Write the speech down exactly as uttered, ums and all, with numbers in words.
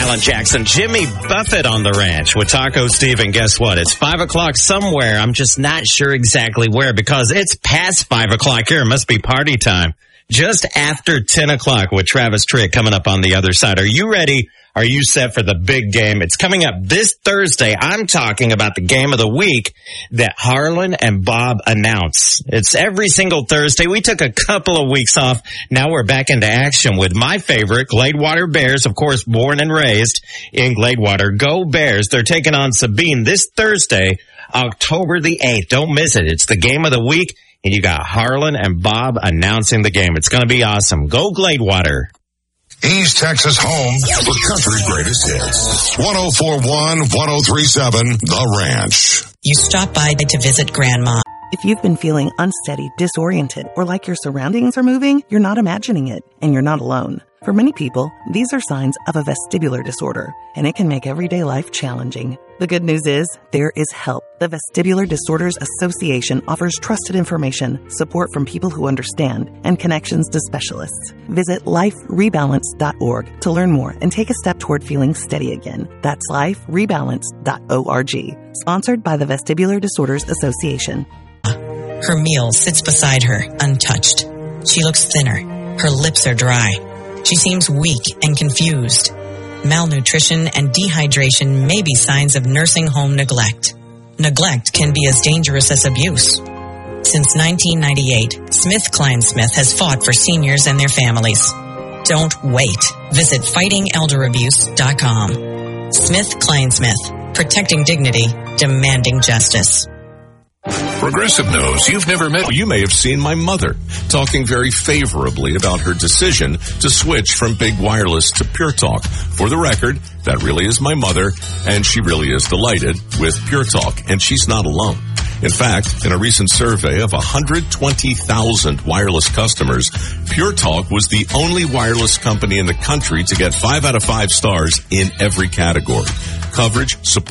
Alan Jackson, Jimmy Buffett on the ranch with Taco Steve. And guess what? It's five o'clock somewhere. I'm just not sure exactly where because it's past five o'clock here. It must be party time. Just after ten o'clock with Travis Tritt coming up on the other side. Are you ready? Are you set for the big game? It's coming up this Thursday. I'm talking about the game of the week that Harlan and Bob announce. It's every single Thursday. We took a couple of weeks off. Now we're back into action with my favorite, Gladewater Bears, of course, born and raised in Gladewater. Go Bears. They're taking on Sabine this Thursday, October the eighth. Don't miss it. It's the game of the week, and you got Harlan and Bob announcing the game. It's going to be awesome. Go Gladewater. East Texas home for country greatest hits. one oh four point one, one oh three point seven, The Ranch. You stop by to visit Grandma. If you've been feeling unsteady, disoriented, or like your surroundings are moving, you're not imagining it, and you're not alone. For many people, these are signs of a vestibular disorder, and it can make everyday life challenging. The good news is, there is help. The Vestibular Disorders Association offers trusted information, support from people who understand, and connections to specialists. Visit life rebalance dot org to learn more and take a step toward feeling steady again. That's life rebalance dot org. Sponsored by the Vestibular Disorders Association. Her meal sits beside her, untouched. She looks thinner. Her lips are dry. She seems weak and confused. Malnutrition and dehydration may be signs of nursing home neglect. Neglect can be as dangerous as abuse. Since nineteen ninety-eight, Smith Kline Smith has fought for seniors and their families. Don't wait. Visit fighting elder abuse dot com. Smith Kline Smith, protecting dignity, demanding justice. Progressive knows you've never met. You may have seen my mother talking very favorably about her decision to switch from Big Wireless to Pure Talk. For the record, that really is my mother, and she really is delighted with Pure Talk, and she's not alone. In fact, in a recent survey of one hundred twenty thousand wireless customers, Pure Talk was the only wireless company in the country to get five out of five stars in every category. Coverage, support,